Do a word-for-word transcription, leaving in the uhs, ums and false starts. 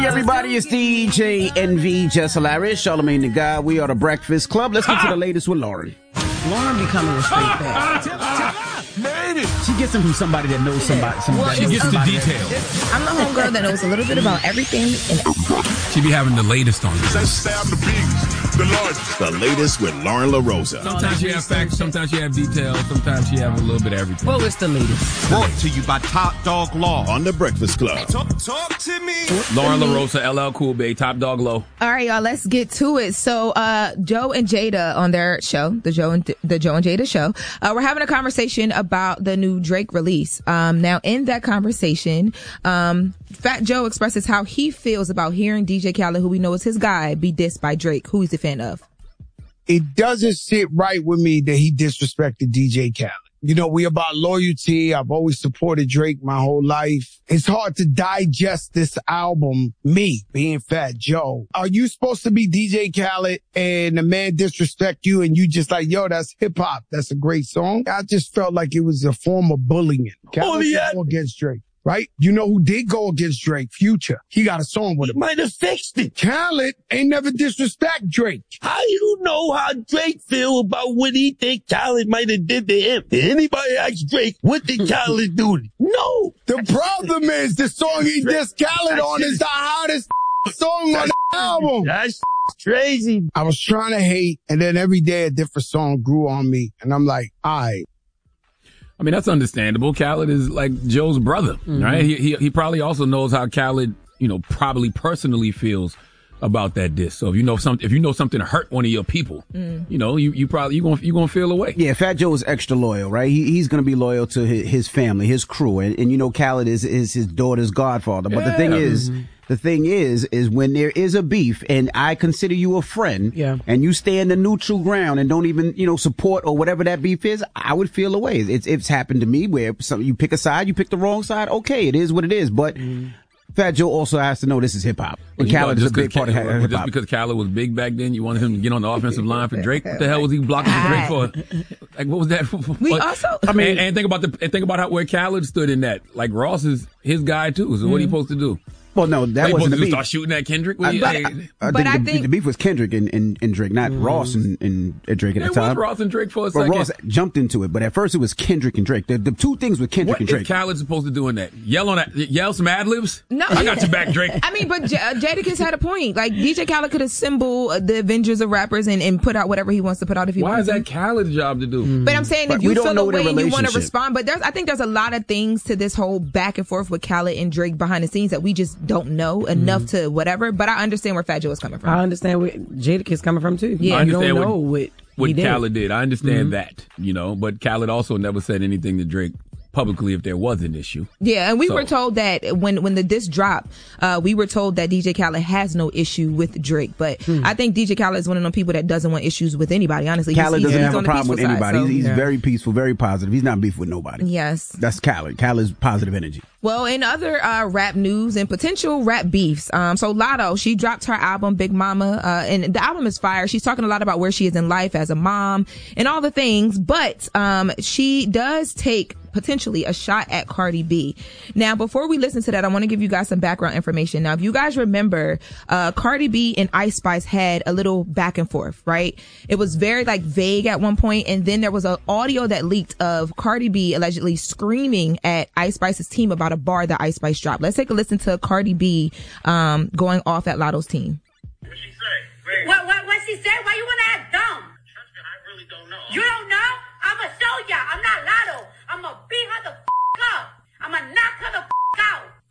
Hey everybody, it's D J Envy, Jess Hilarious, Charlamagne the God. We are the Breakfast Club. Let's get to the latest with Lauren. Lauren becoming a straight bag. Made it. She gets them from somebody that knows somebody. somebody Well, she gets the details. I'm the homegirl that knows a little bit about everything. And She be having the latest on this. Stab the biggest, the largest. The latest with Lauren LaRosa. Sometimes you have facts, sometimes you have details, sometimes you have a little bit of everything. well, it's the latest. Brought to you by Top Dog Law. On the Breakfast Club. Talk, talk to me. Lauren LaRosa, L L Cool Bay, Top Dog Low. All right, y'all, let's get to it. So, uh, Joe and Jada on their show, the Joe and the Joe and Jada show, uh, we're having a conversation about the new Drake release. Um, now in that conversation, um, Fat Joe expresses how he feels about hearing D J Khaled, who we know is his guy, be dissed by Drake, who he's a fan of. It doesn't sit right with me that he disrespected D J Khaled. You know, we about loyalty. I've always supported Drake my whole life. It's hard to digest this album, me being Fat Joe. Are you supposed to be D J Khaled and the man disrespect you and you just like, yo, that's hip hop. That's a great song. I just felt like it was a form of bullying. Khaled didn't go against Drake. Right? You know who did go against Drake? Future. He got a song with him. Might have fixed it. Khaled ain't never disrespect Drake. How you know how Drake feel about what he think Khaled might have did to him? Did anybody ask Drake, what did Khaled do? No. The problem is the song he dissed Khaled on is the hottest song on the album. That's crazy. I was trying to hate, and then every day a different song grew on me, and I'm like, all right. I mean, that's understandable. Khaled is like Joe's brother, mm-hmm. right? He, he he probably also knows how Khaled, you know, probably personally feels about that diss. So if you know something, if you know something hurt one of your people, mm. you know, you, you probably you gonna you gonna feel away. Yeah, Fat Joe is extra loyal, right? He he's gonna be loyal to his, his family, his crew, and, and you know, Khaled is is his daughter's godfather. But yeah. the thing is. Mm-hmm. The thing is, is when there is a beef and I consider you a friend yeah. and you stay in the neutral ground and don't even, you know, support or whatever that beef is, I would feel away. It's, it's happened to me where some, you pick a side, you pick the wrong side. Okay, it is what it is. But mm. Fat Joe also has to know this is hip hop. And you Khaled know, is a big part of hip hop. Just because Khaled was big back then, you wanted him to get on the offensive line for Drake? What the hell was he blocking for Drake for? Like, what was that for? We what? also, I mean, and, and think about the, and think about how, where Khaled stood in that. Like, Ross is his guy too. So mm. what are you supposed to do? Well, no, that like, wasn't the supposed to beef. Start shooting at Kendrick? With I, you? I, Hey. I, I but think, I the, think the beef was Kendrick and, and, and Drake, not mm. Ross and, and, and Drake at it the time. It was Ross and Drake for a but second. Ross jumped into it, but at first it was Kendrick and Drake. The, the two things with Kendrick what and Drake. What is Khaled supposed to do in that? Yell on that? Yell some ad libs? No, I got your back, Drake. I mean, but J- uh, Jadakiss had a point. Like D J Khaled could assemble the Avengers of rappers and, and put out whatever he wants to put out if he Why wants. Why to. is that Khaled's job to do? Mm. But I'm saying but if you feel know away and you want to relationship. respond, but there's I think there's a lot of things to this whole back and forth with Khaled and Drake behind the scenes that we just don't know enough mm. to whatever. But I understand where Fat Joe is coming from. I understand where Jadakiss is coming from too. Yeah, I understand you don't know what, what, what he did. Khaled did. I understand mm-hmm. that, you know, but Khaled also never said anything to Drake publicly if there was an issue. Yeah, and we so. were told that when when the diss dropped, uh, we were told that D J Khaled has no issue with Drake. But hmm. I think D J Khaled is one of those people that doesn't want issues with anybody, honestly. Khaled he's, doesn't he's have on a problem with side, anybody. so. He's, he's yeah. very peaceful, very positive. He's not beef with nobody. Yes. That's Khaled. Khaled's positive energy. Well, in other uh, rap news and potential rap beefs, um, so Latto, she dropped her album Big Mama, uh, and the album is fire. She's talking a lot about where she is in life as a mom and all the things, but um, she does take potentially a shot at Cardi B. Now, before we listen to that, I want to give you guys some background information. Now, if you guys remember, uh, Cardi B and Ice Spice had a little back and forth, right? It was very like vague at one point, and then there was an audio that leaked of Cardi B allegedly screaming at Ice Spice's team about a bar that Ice Spice dropped. Let's take a listen to Cardi B um, going off at Latto's team. What she say? What, what, what she said? Why you want to act dumb? Trust me, I really don't know. You don't know? I'm going to show ya. I'm not Latto.